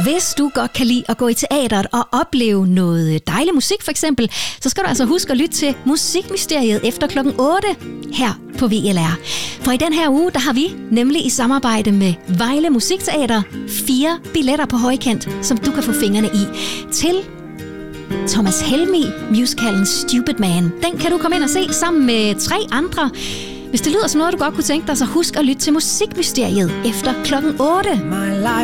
Hvis du godt kan lide at gå i teateret og opleve noget dejlig musik for eksempel, så skal du altså huske at lytte til Musikmysteriet efter klokken 8 her på VLR. For i den her uge, der har vi nemlig i samarbejde med Vejle Musikteater 4 billetter på højkant, som du kan få fingrene i til Thomas Helmig musicalen Stupid Man. Den kan du komme ind og se sammen med 3 andre. Hvis det lyder som noget, du godt kunne tænke dig, så husk at lytte til Musikmysteriet efter klokken 8.